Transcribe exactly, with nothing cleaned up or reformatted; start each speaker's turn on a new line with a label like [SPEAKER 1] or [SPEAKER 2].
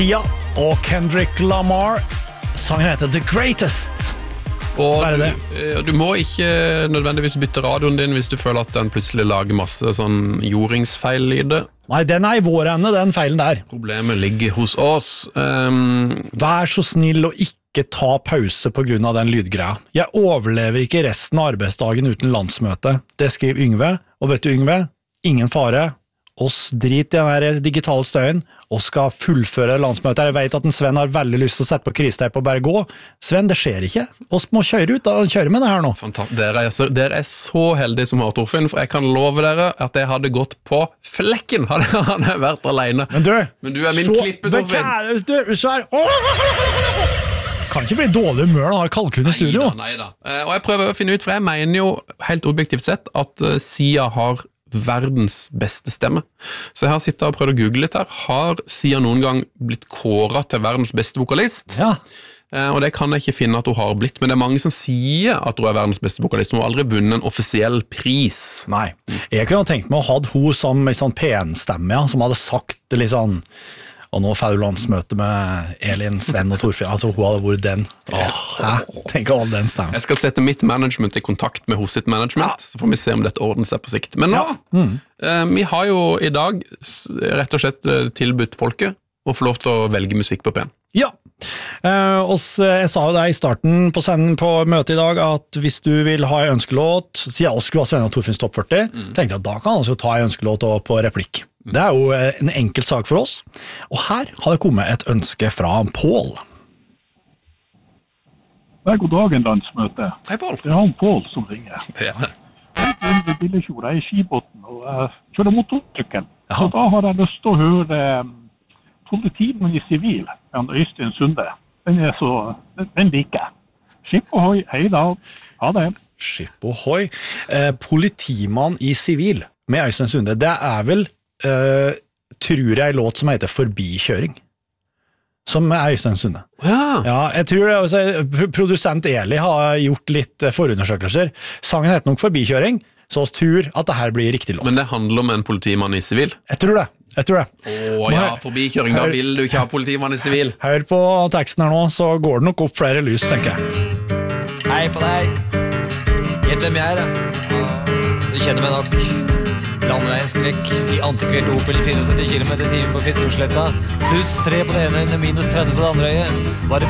[SPEAKER 1] Sia og Kendrick Lamar. Sangen heter The Greatest.
[SPEAKER 2] Og
[SPEAKER 1] Hva er det
[SPEAKER 2] du, du må ikke nødvendigvis bytte radioen din hvis du føler at den plutselig lager masse sånn jordingsfeil-lyder.
[SPEAKER 1] Nei, den er i vår ende, den feilen der.
[SPEAKER 2] Problemet ligger hos oss. Um,
[SPEAKER 1] Vær så snill og ikke ta pause på grunn av den lydgreia. Jeg overlever ikke resten av arbeidsdagen uten landsmøte. Det skriver Yngve, og vet du Yngve, ingen fare. Oss drit i den her digitale støyen, og skal fullføre landsmøtet. Jeg vet at en Sven har veldig lyst til å sette på kristeip og bare gå. Sven, det skjer ikke. Oss må kjøre ut, da, kjøre med det her nå.
[SPEAKER 2] Fantastisk. Dere er, så, dere er så heldige som har Torfinn, for jeg kan love dere at jeg hadde gått på flekken, hadde jeg vært alene.
[SPEAKER 1] Men du,
[SPEAKER 2] Men du er min
[SPEAKER 1] så,
[SPEAKER 2] klippe, Torfinn.
[SPEAKER 1] Du, så er... Kan ikke bli dårlig humør når han har kalkun i studio.
[SPEAKER 2] Neida, neida. Og jeg prøver å finne ut, for jeg mener jo helt objektivt sett at Sia har verdens beste stemme. Så jeg har sittet og prøvd å google litt her. Har Sia noen gang blitt kåret til verdens beste vokalist?
[SPEAKER 1] Ja.
[SPEAKER 2] Eh, og det kan jeg ikke finne at hun har blitt, men det er mange som sier at hun er verdens beste vokalist. Hun har aldri vunnet en offisiell pris.
[SPEAKER 1] Nei. Jeg kunne tenkt meg å ha hun som en sånn P N-stemme, ja, som hadde sagt det litt sånn, og nå får du landsmøte med Elin, Sven og Torfinn. Altså, hun hadde vært den. Åh, hæ? Tenk å ha den stemmen.
[SPEAKER 2] Jeg skal sette mitt management i kontakt med hos sitt management, ja. Så får vi se om dette ordner seg på sikt. Men nå, ja. mm. eh, vi har jo i dag rett og slett tilbudt folket å få lov til å velge musikk på P N.
[SPEAKER 1] Ja, eh, og jeg sa jo det i starten på, senden, på møtet i dag, at hvis du vil ha en ønskelåt, siden alle skulle ha Sven og Torfinns topp førti, mm. tenkte jeg at da kan han altså ta en ønskelåt på replikk. Det er jo en enkelt sak for oss, og her har det kommet et ønske fra Paul.
[SPEAKER 3] Hei, god dagen, landsmøte.
[SPEAKER 2] Hei, Paul.
[SPEAKER 3] Det er han Paul som ringer.
[SPEAKER 2] Det er det.
[SPEAKER 3] Jeg er Billekjord, jeg er i Skibåten, og jeg kjører motortrykken. Så da har jeg lyst til å høre um, Politimann i sivil, med Øystein Sunde. Den er så, den, den liker jeg. Skip ohoi, hei da. Ha det.
[SPEAKER 1] Skip ohoi. Eh, Politimann i sivil, med Øystein Sunde. Det er vel, eh, tror jeg, låt som heter Forbikjøring. Som er Øystein Sunde.
[SPEAKER 2] Ja.
[SPEAKER 1] Ja, jeg tror det også, produsent Eli har gjort litt forundersøkelser. Sangen heter nok Forbikjøring, så vi tror at det her blir riktig låt.
[SPEAKER 2] Men det handler om en politimann i sivil?
[SPEAKER 1] Jeg tror det. Jeg tror det.
[SPEAKER 2] Åh, ja, forbikjøring, da vil du ikke ha politimann i sivil.
[SPEAKER 1] Hør på teksten her nå, så går det nok opp flere lys, tenker jeg.
[SPEAKER 4] Hei på deg. Gjett hvem jeg er, da. Du kjenner meg nok. Landeveienskrekk i antikvert Opel i syvogsytti kilometer i timen på Fiskesletta. Pluss tre på det ene øyne, minus tretti på det andre øyet. Bare